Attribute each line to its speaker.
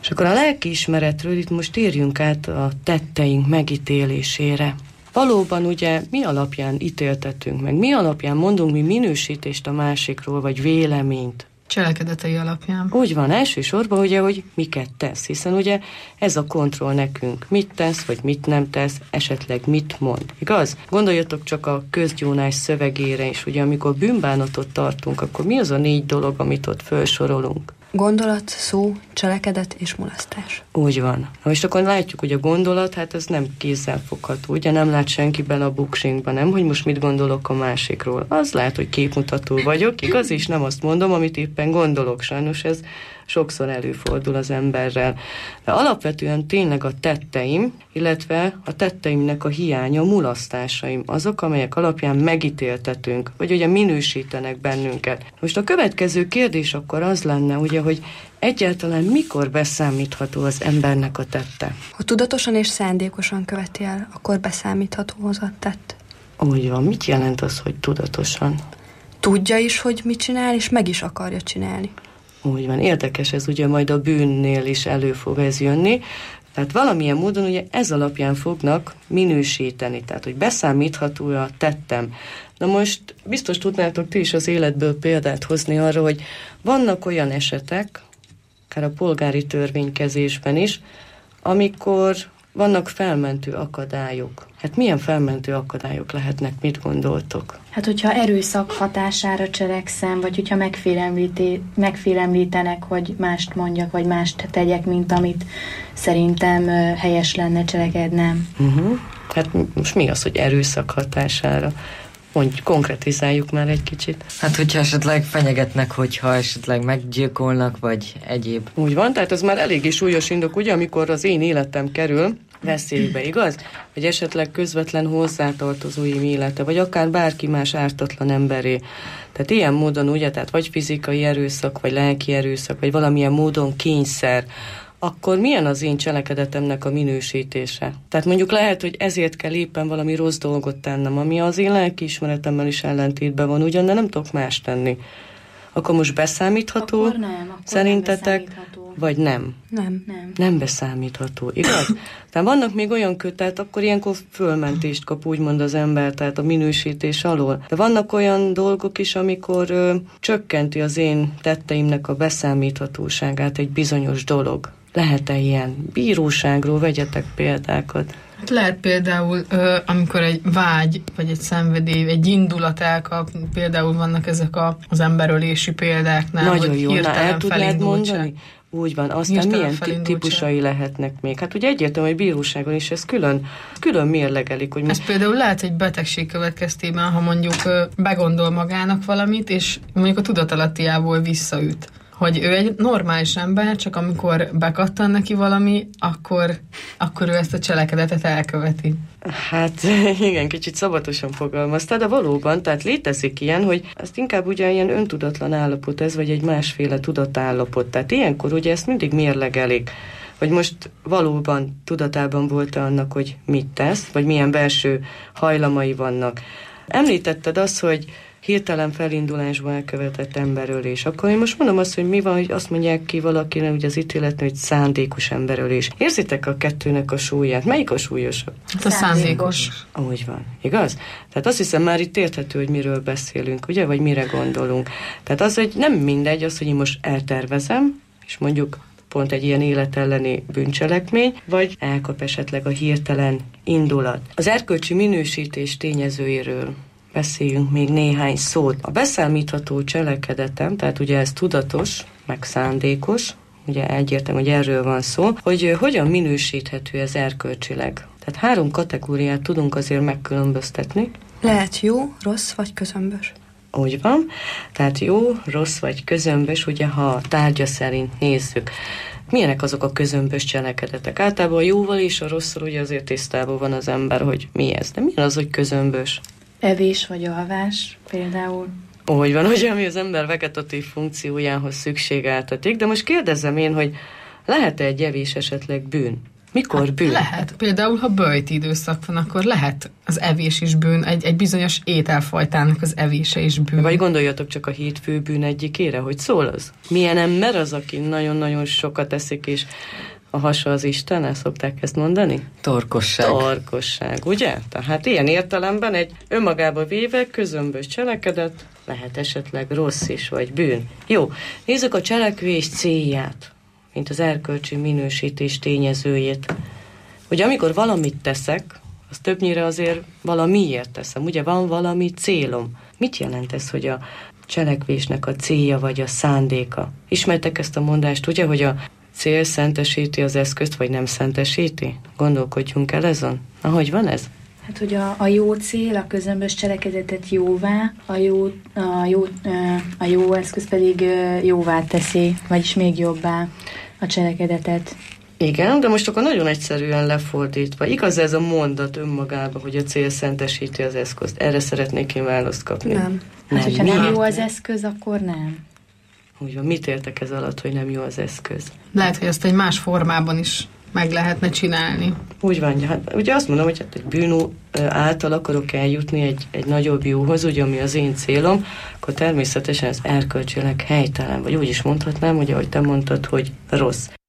Speaker 1: És akkor a lelkiismeretről itt most térjünk át a tetteink megítélésére. Valóban ugye mi alapján ítéltetünk meg, mi alapján mondunk mi minősítést a másikról, vagy véleményt?
Speaker 2: Cselekedetei alapján.
Speaker 1: Úgy van, elsősorban ugye, hogy miket tesz, hiszen ugye ez a kontroll nekünk. Mit tesz, vagy mit nem tesz, esetleg mit mond. Igaz? Gondoljatok csak a közgyónás szövegére is, ugye amikor bűnbánatot tartunk, akkor mi az a 4 dolog, amit ott felsorolunk?
Speaker 3: Gondolat, szó, cselekedet és mulasztás.
Speaker 1: Úgy van. Na most akkor látjuk, hogy a gondolat, hát ez nem kézzelfogható, ugye nem lát senki bele a buksinkba, nem, hogy most mit gondolok a másikról. Az lehet, hogy képmutató vagyok, igaz, és nem azt mondom, amit éppen gondolok. Sajnos ez sokszor előfordul az emberrel. De alapvetően tényleg a tetteim, illetve a tetteimnek a hiánya, a mulasztásaim, azok, amelyek alapján megítéltetünk, vagy ugye minősítenek bennünket. Most a következő kérdés akkor az lenne, ugye, hogy egyáltalán mikor beszámítható az embernek a tette?
Speaker 3: Ha tudatosan és szándékosan követi el, akkor beszámítható az a tett.
Speaker 1: Úgy van, mit jelent az, hogy tudatosan?
Speaker 3: Tudja is, hogy mit csinál, és meg is akarja csinálni.
Speaker 1: Úgy van, érdekes, ez ugye majd a bűnnél is elő fog ez jönni. Tehát valamilyen módon ugye ez alapján fognak minősíteni, tehát hogy beszámítható a tettem. Na most biztos tudnátok ti is az életből példát hozni arra, hogy vannak olyan esetek, akár a polgári törvénykezésben is, amikor vannak felmentő akadályok. Hát milyen felmentő akadályok lehetnek, mit gondoltok?
Speaker 4: Hát, hogyha erőszak hatására cselekszem, vagy hogyha megfélemlítenek, hogy mást mondjak, vagy mást tegyek, mint amit szerintem helyes lenne cselekednem.
Speaker 1: Hát most mi az, hogy erőszak hatására? Mondj, konkretizáljuk már egy kicsit.
Speaker 5: Hát, hogyha esetleg fenyegetnek, hogyha esetleg meggyilkolnak, vagy egyéb.
Speaker 1: Úgy van, tehát ez már eléggé súlyos indok, ugye, amikor az én életem kerül veszélybe, igaz? Vagy esetleg közvetlen hozzátartozóim élete, vagy akár bárki más ártatlan emberé. Tehát ilyen módon, ugye, tehát vagy fizikai erőszak, vagy lelki erőszak, vagy valamilyen módon kényszer, akkor milyen az én cselekedetemnek a minősítése? Tehát mondjuk lehet, hogy ezért kell éppen valami rossz dolgot tennem, ami az én lelkiismeretemmel is ellentétben van, ugyan, de nem tudok más tenni. Akkor most beszámítható?
Speaker 4: Akkor nem,
Speaker 1: szerintetek?
Speaker 4: nem beszámítható.
Speaker 1: Vagy nem? Nem beszámítható, igaz? Tehát vannak még olyan tehát akkor ilyenkor fölmentést kap úgymond az ember, tehát a minősítés alól. De vannak olyan dolgok is, amikor csökkenti az én tetteimnek a beszámíthatóságát egy bizonyos dolog. Lehet-e ilyen? Bíróságról vegyetek példákat.
Speaker 2: Hát lehet például, amikor egy vágy, vagy egy szenvedély, egy indulat elkap, például vannak ezek az emberölési példáknál.
Speaker 1: Nagyon jó, el tudnád mondani? Úgy van, aztán milyen típusai lehetnek még? Hát ugye egyértelmű, hogy bíróságon is ez külön mérlegelik. Hogy
Speaker 2: ez például lehet egy betegség következtében, ha mondjuk begondol magának valamit, és mondjuk a tudatalattiából visszaüt. Hogy ő egy normális ember, csak amikor bekattan neki valami, akkor ő ezt a cselekedetet elköveti.
Speaker 1: Hát igen, kicsit szabatosan fogalmaztad, de valóban, tehát létezik ilyen, hogy ezt inkább ugye ilyen öntudatlan állapot ez, vagy egy másféle tudatállapot. Tehát ilyenkor ugye ezt mindig mérlegelik, hogy most valóban tudatában volt annak, hogy mit tesz, vagy milyen belső hajlamai vannak. Említetted azt, hogy hirtelen felindulásban elkövetett emberölés. Akkor én most mondom azt, hogy mi van, hogy azt mondják ki valakinek, hogy az ítéletnél, hogy szándékos emberölés. Érzitek a kettőnek a súlyát? Melyik a súlyosabb?
Speaker 2: Hát a szándékos.
Speaker 1: Úgy van. Igaz? Tehát azt hiszem már itt érthető, hogy miről beszélünk, ugye? Vagy mire gondolunk. Tehát az, hogy nem mindegy az, hogy én most eltervezem, és mondjuk pont egy ilyen életelleni bűncselekmény, vagy elkap esetleg a hirtelen indulat. Az erkölcsi minősítés tényezőiről beszéljünk még néhány szót. A beszámítható cselekedetem, tehát ugye ez tudatos, meg szándékos, ugye egyértelmű, hogy erről van szó, hogy hogyan minősíthető ez erkölcsileg. Tehát 3 kategóriát tudunk azért megkülönböztetni.
Speaker 3: Lehet jó, rossz vagy közömbös.
Speaker 1: Úgy van, tehát jó, rossz vagy közömbös, ugye ha a tárgya szerint nézzük. Milyenek azok a közömbös cselekedetek? Általában a jóval és a rosszal ugye azért tisztában van az ember, hogy mi ez. De milyen az, hogy közömbös?
Speaker 4: Evés vagy alvás például.
Speaker 1: Úgy van, ugye, ami az ember vegetatív funkciójához szükségeltetik, de most kérdezem én, hogy lehet-e egy evés esetleg bűn? Mikor bűn?
Speaker 2: Lehet. Például, ha böjt időszak van, akkor lehet az evés is bűn, egy bizonyos ételfajtának az evése is bűn.
Speaker 1: Vagy gondoljatok csak a 7 főbűn egyikére, hogy szól az? Milyen ember az, aki nagyon-nagyon sokat eszik, és a hasa az Isten, el szokták ezt mondani?
Speaker 5: Torkosság.
Speaker 1: Torkosság, ugye? Tehát ilyen értelemben egy önmagába véve közömbös cselekedet lehet esetleg rossz is, vagy bűn. Jó, nézzük a cselekvés célját, mint az erkölcsi minősítés tényezőjét. Ugye amikor valamit teszek, az többnyire azért valamiért teszem, ugye van valami célom. Mit jelent ez, hogy a cselekvésnek a célja vagy a szándéka? Ismertek ezt a mondást, ugye, hogy a cél szentesíti az eszközt, vagy nem szentesíti? Gondolkodjunk el ezen. Ahogy van ez?
Speaker 4: Hát, hogy a jó cél, a közömbös cselekedetet jóvá, a jó eszköz pedig jóvá teszi, vagyis még jobbá a cselekedetet.
Speaker 1: Igen, de most akkor nagyon egyszerűen lefordítva. Igaz ez a mondat önmagában, hogy a cél szentesíti az eszközt? Erre szeretnék én választ kapni.
Speaker 3: Nem.
Speaker 4: Hát, hogyha nem jó az eszköz, akkor nem.
Speaker 1: Úgy van, mit értek ez alatt, hogy nem jó az eszköz?
Speaker 2: Lehet, hogy ezt egy más formában is meg lehetne csinálni.
Speaker 1: Úgy van, hát ugye azt mondom, hogy hát egy bűn által akarok eljutni egy nagyobb jóhoz, ugye, ami az én célom, akkor természetesen ez erkölcsileg helytelen, vagy úgy is mondhatnám, hogy ahogy te mondtad, hogy rossz.